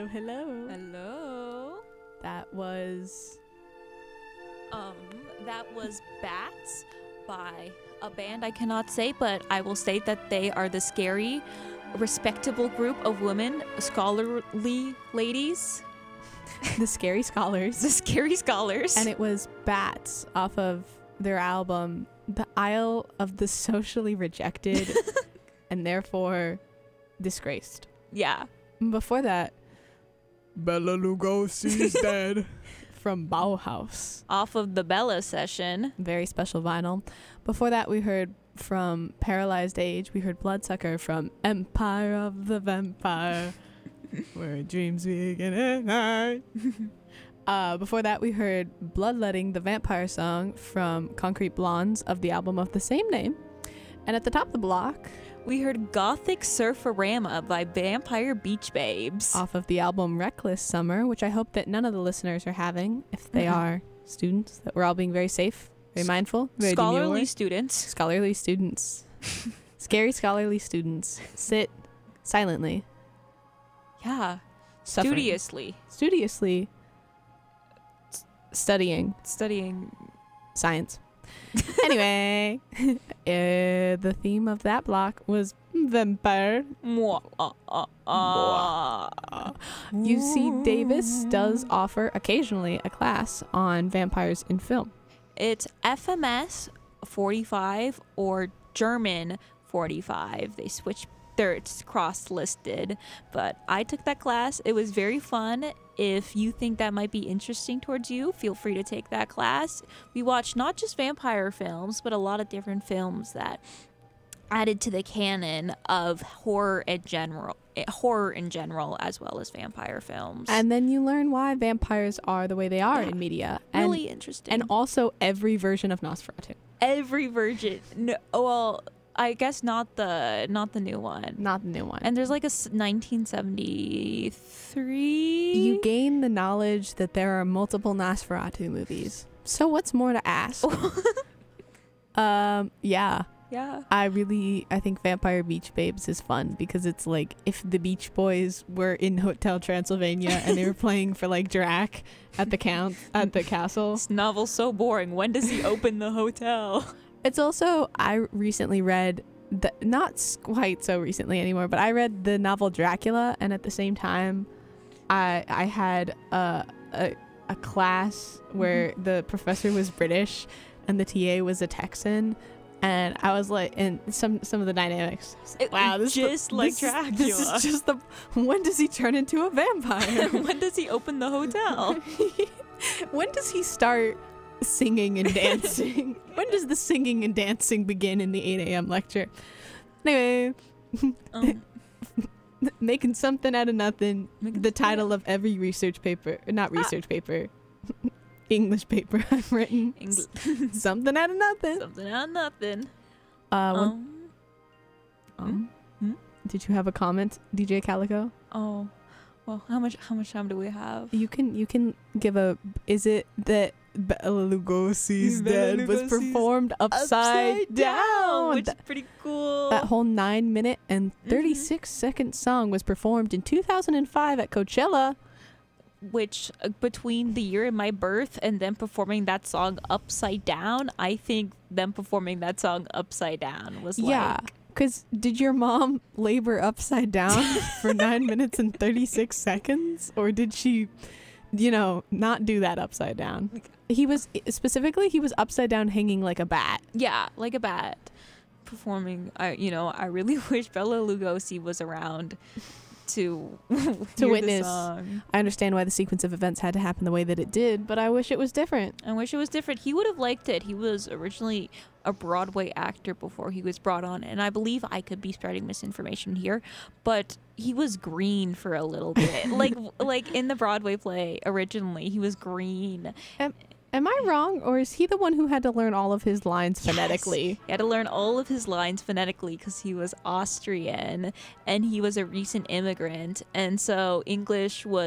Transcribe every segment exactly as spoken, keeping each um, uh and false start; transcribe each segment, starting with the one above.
Hello. Hello. That was Um, that was Bats by a band I cannot say, but I will state that they are the scary, respectable group of women, scholarly ladies, the Scary Scholars. the scary scholars. And it was Bats off of their album, The Isle of the Socially Rejected and Therefore Disgraced. Yeah. Before that, Bella Lugosi's Dead from Bauhaus. Off of the Bella session. Very special vinyl. Before that, we heard from Paralyzed Age, we heard Bloodsucker from Empire of the Vampire, where dreams begin at night. Uh, before that, we heard Bloodletting, the Vampire Song from Concrete Blondes of the album of the same name. And at the top of the block, we heard Gothic Surfarama by Vampire Beach Babes. off of the album Reckless Summer, which I hope that none of the listeners are having, if they Mhm. are students, that we're all being very safe, very mindful, very Scholarly demure. students. Scholarly students. Scary scholarly students. Sit silently, Yeah. suffering. Studiously. Studiously studying Studying. science. Anyway, uh, the theme of that block was vampire. Mwah, uh, uh, uh. U C Davis does offer occasionally a class on vampires in film. It's F M S forty-five or German forty-five. They switch there, it's cross-listed, but I took that class. It was very fun. If you think that might be interesting towards you, feel free to take that class. We watched not just vampire films, but a lot of different films that added to the canon of horror in general, eh, horror in general, as well as vampire films. And then you learn why vampires are the way they are Yeah. in media. And, really interesting. and also every version of Nosferatu. Every version. No, well, I guess not the not the new one. Not the new one. And there's like a s- nineteen seventy-three. You gain the knowledge that there are multiple Nosferatu movies. So what's more to ask? um, yeah. Yeah. I really, I think Vampire Beach Babes is fun because it's like if the Beach Boys were in Hotel Transylvania and they were playing for like Drac at the count at the castle. This novel's so boring. When does he open the hotel? It's also, I recently read, the, not s- quite so recently anymore, but I read the novel Dracula, and at the same time, I I had a a, a class where the professor was British and the T A was a Texan. And I was like, and some some of the dynamics. I was like, It- wow, this is just the, like this, Dracula. This is just the. When does he turn into a vampire? When does he open the hotel? When does he start singing and dancing? When does the singing and dancing begin in the eight a.m. lecture? Anyway, Um, making something out of nothing. Making The something title of every research paper, not research paper, English paper I've written. Engl- Something out of nothing. something out of nothing. Uh, what- Um, um, hmm? Did you have a comment, D J Calico? oh, well, how much how much time do we have? You can you can give a. Is it that Bela Lugosi's Bela Dead was Lugosi's performed upside, down? which is pretty cool. That whole nine minute and thirty-six second song was performed in two thousand five at Coachella. Which uh, between the year of my birth and them performing that song upside down, I think them performing that song upside down was Yeah. like, Because did your mom labor upside down for nine minutes and thirty-six seconds? Or did she, you know, not do that upside down? He was, specifically, he was upside down hanging like a bat. yeah, like a bat performing. I, you know, I really wish Bela Lugosi was around to To hear witness. the song. I understand why the sequence of events had to happen the way that it did, but I wish it was different. I wish it was different. He would have liked it. He was originally a Broadway actor before he was brought on, and I believe I could be spreading misinformation here, but he was green for a little bit. like like in the Broadway play originally, he was green. Am I wrong, or is he the one who had to learn all of his lines Yes. phonetically? He had to learn all of his lines phonetically because he was Austrian and he was a recent immigrant, and so English was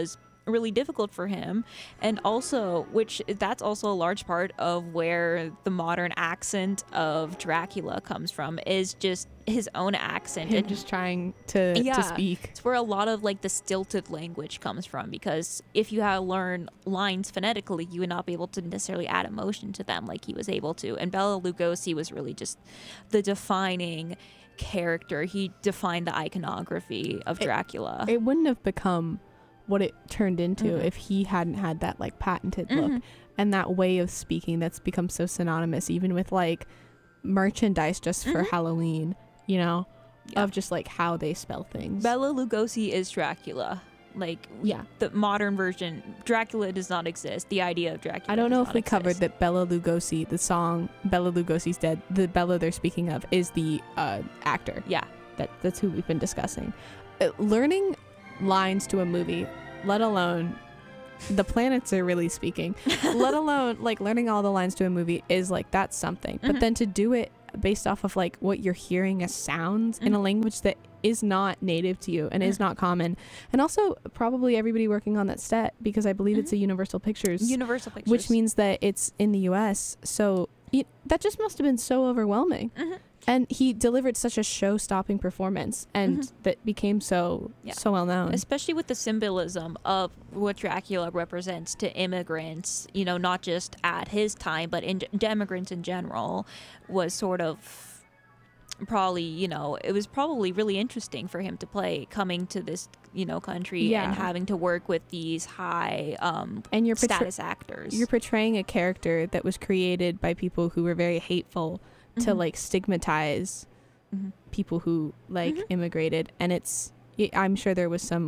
really difficult for him. And also, which that's also a large part of where the modern accent of Dracula comes from, is just his own accent. Him and just trying to, yeah, to speak. it's where a lot of like the stilted language comes from, because if you had to learn lines phonetically, you would not be able to necessarily add emotion to them like he was able to. And Bela Lugosi was really just the defining character. He defined the iconography of Dracula. It, it wouldn't have become what it turned into Mhm. if he hadn't had that like patented look Mhm. and that way of speaking that's become so synonymous, even with like merchandise just for Mhm. Halloween, you know, Yeah. of just like how they spell things. Bela Lugosi is Dracula. Like, Yeah. the modern version, Dracula does not exist. The idea of Dracula I don't know does if not we covered exist. that Bela Lugosi, the song Bela Lugosi's Dead, the Bela they're speaking of is the uh, actor. Yeah. That that's who we've been discussing. Uh, learning lines to a movie, let alone the planets are really speaking, let alone like learning all the lines to a movie is like that's something. Mhm. But then to do it based off of like what you're hearing as sounds in a Mhm. language that is not native to you and is Mhm. not common, and also probably everybody working on that set, because I believe it's a Universal Pictures, Universal Pictures. which means that it's in the U S. So it, that just must have been so overwhelming. Mhm. And he delivered such a show-stopping performance, and Mhm. that became so Yeah. so well known. Especially with the symbolism of what Dracula represents to immigrants, you know, not just at his time, but in to immigrants in general, was sort of probably, you know, it was probably really interesting for him to play coming to this, you know, country Yeah. and having to work with these high um, And you're portray- status actors. You're portraying a character that was created by people who were very hateful to Mhm. like stigmatize Mhm. people who like Mhm. immigrated, and it's y- I'm sure there was some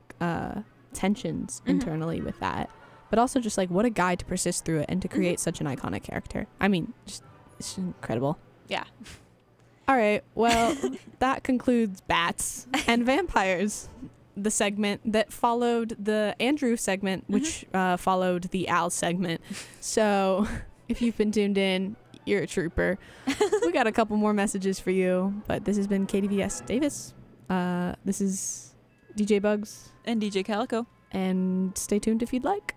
uh, tensions Mhm. internally with that, but also just like what a guy to persist through it and to create Mhm. such an iconic character. I mean, just it's incredible. Yeah. All right, well, that concludes bats and vampires, the segment that followed the Andrew segment, which uh, followed the Al segment. So if you've been tuned in, you're a trooper. We got a couple more messages for you, but this has been K D V S Davis. Uh, this is D J Bugs, And D J Calico. and stay tuned if you'd like.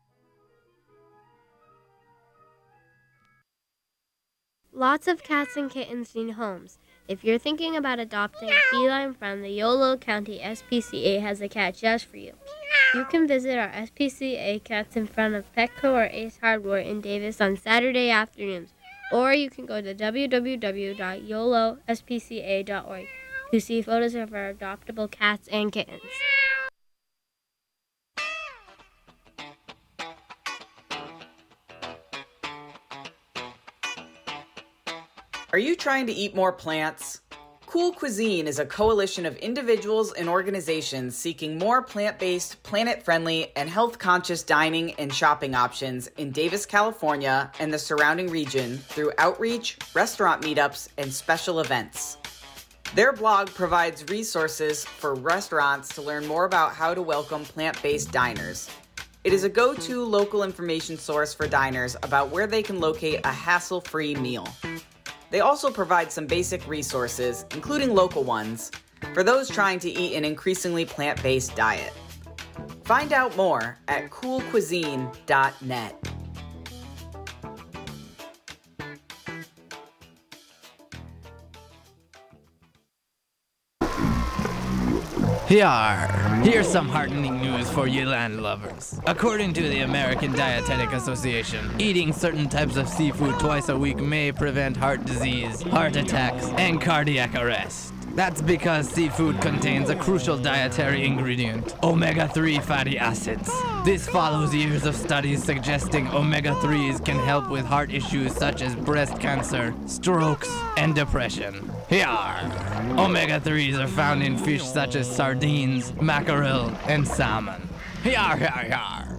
Lots of cats and kittens need homes. If you're thinking about adopting a feline from the Yolo County S P C A has a cat just for you. You can visit our S P C A cats in front of Petco or Ace Hardware in Davis on Saturday afternoons. Or you can go to w w w dot yolo s p c a dot org to see photos of our adoptable cats and kittens. Are you trying to eat more plants? Cool Cuisine is a coalition of individuals and organizations seeking more plant-based, planet-friendly, and health-conscious dining and shopping options in Davis, California, and the surrounding region through outreach, restaurant meetups, and special events. Their blog provides resources for restaurants to learn more about how to welcome plant-based diners. It is a go-to local information source for diners about where they can locate a hassle-free meal. They also provide some basic resources, including local ones, for those trying to eat an increasingly plant-based diet. Find out more at cool cuisine dot net. Here, here's some heartening news for you land lovers. According to the American Dietetic Association, eating certain types of seafood twice a week may prevent heart disease, heart attacks, and cardiac arrest. That's because seafood contains a crucial dietary ingredient, omega three fatty acids. This follows years of studies suggesting omega threes can help with heart issues such as breast cancer, strokes, and depression. Here, omega threes are found in fish such as sardines, mackerel, and salmon. Here, here, here.